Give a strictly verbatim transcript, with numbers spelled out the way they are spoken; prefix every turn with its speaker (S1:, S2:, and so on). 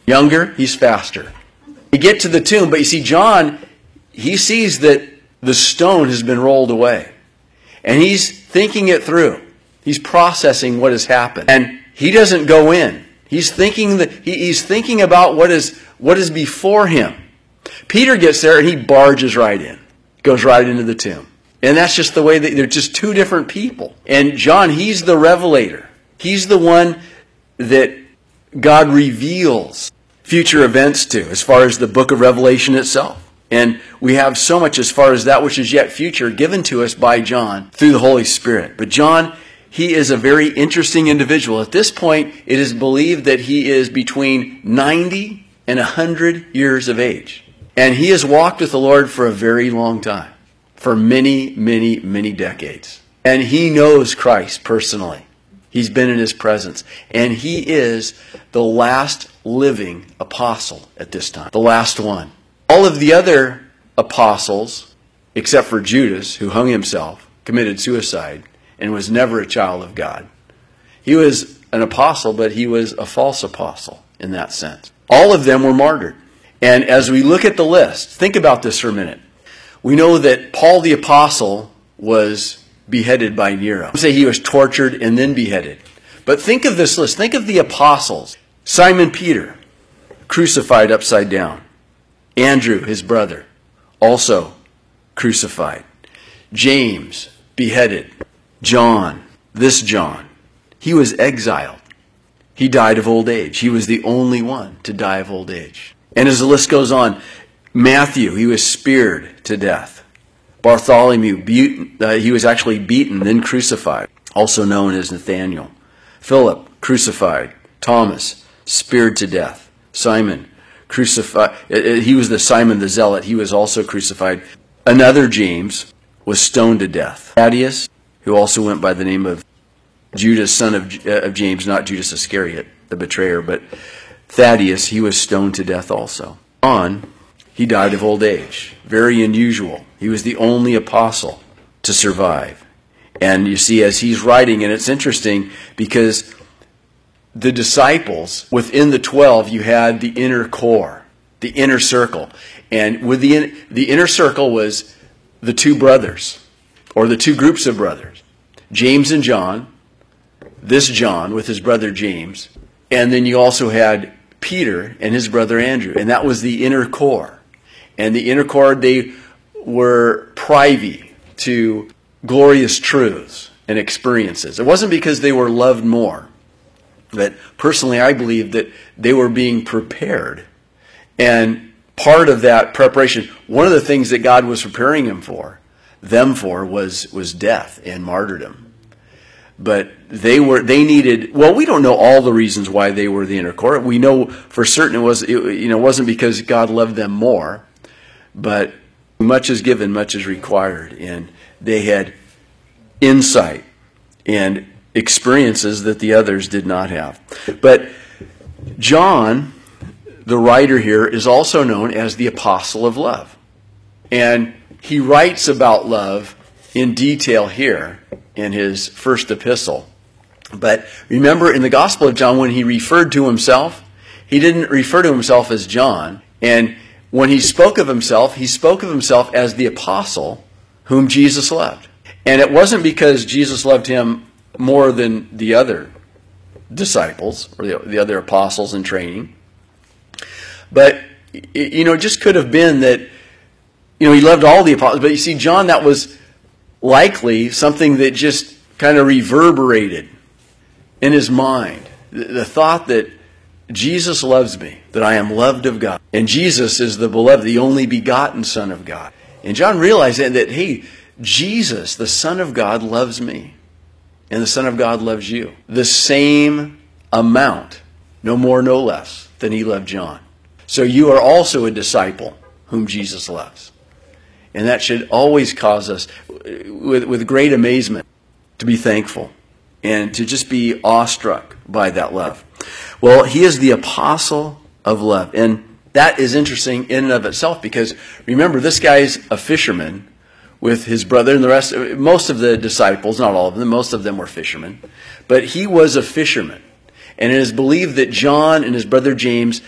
S1: Younger, he's faster. You get to the tomb, but you see John, he sees that the stone has been rolled away. And he's thinking it through. He's processing what has happened. And he doesn't go in. He's thinking that he, he's thinking about what is what is before him. Peter gets there and he barges right in. Goes right into the tomb. And that's just the way that they're just two different people. And John, he's the revelator. He's the one that God reveals future events to, as far as the book of Revelation itself. And we have so much as far as that which is yet future given to us by John through the Holy Spirit. But John, he is a very interesting individual. At this point, it is believed that he is between ninety and one hundred years of age. And he has walked with the Lord for a very long time. For many, many, many decades. And he knows Christ personally. He's been in his presence. And he is the last living apostle at this time. The last one. All of the other apostles, except for Judas, who hung himself, committed suicide, and was never a child of God. He was an apostle, but he was a false apostle in that sense. All of them were martyred. And as we look at the list, think about this for a minute. We know that Paul the apostle was beheaded by Nero. Say he was tortured and then beheaded. But think of this list. Think of the apostles. Simon Peter, crucified upside down. Andrew, his brother, also crucified. James, beheaded. John, this John, he was exiled. He died of old age. He was the only one to die of old age. And as the list goes on, Matthew, he was speared to death. Bartholomew, beaten, uh, he was actually beaten, then crucified, also known as Nathaniel. Philip, crucified. Thomas, speared to death. Simon, crucified. He was the Simon the Zealot. He was also crucified. Another James was stoned to death. Thaddeus, who also went by the name of Judas, son of, uh, of James, not Judas Iscariot, the betrayer, but Thaddeus, he was stoned to death also. John, he died of old age. Very unusual. He was the only apostle to survive. And you see, as he's writing, and it's interesting because the disciples, within the twelve, you had the inner core, the inner circle. And with the, in, the inner circle was the two brothers, or the two groups of brothers. James and John, this John with his brother James, and then you also had Peter and his brother Andrew. And that was the inner core. And the inner core, they were privy to glorious truths and experiences. It wasn't because they were loved more. But personally, I believe that they were being prepared. And part of that preparation, one of the things that God was preparing him for, them for, was, was death and martyrdom. But they were they needed, well, we don't know all the reasons why they were the inner core. We know for certain it was it, you know, it wasn't because God loved them more, but much is given, much is required. And they had insight and experiences that the others did not have. But John, the writer here, is also known as the apostle of love. And he writes about love in detail here in his first epistle. But remember, in the Gospel of John, when he referred to himself, he didn't refer to himself as John. And when he spoke of himself, he spoke of himself as the apostle whom Jesus loved. And it wasn't because Jesus loved him more than the other disciples or the, the other apostles in training. But, you know, it just could have been that, you know, he loved all the apostles. But you see, John, that was likely something that just kind of reverberated in his mind. The, the thought that Jesus loves me, that I am loved of God. And Jesus is the beloved, the only begotten Son of God. And John realized that, that, hey, Jesus, the Son of God, loves me. And the Son of God loves you. The same amount, no more, no less, than he loved John. So you are also a disciple whom Jesus loves. And that should always cause us, with, with great amazement, to be thankful and to just be awestruck by that love. Well, he is the apostle of love. And that is interesting in and of itself because, remember, this guy's a fisherman with his brother and the rest. Most of the disciples, not all of them, most of them were fishermen. But he was a fisherman. And it is believed that John and his brother James,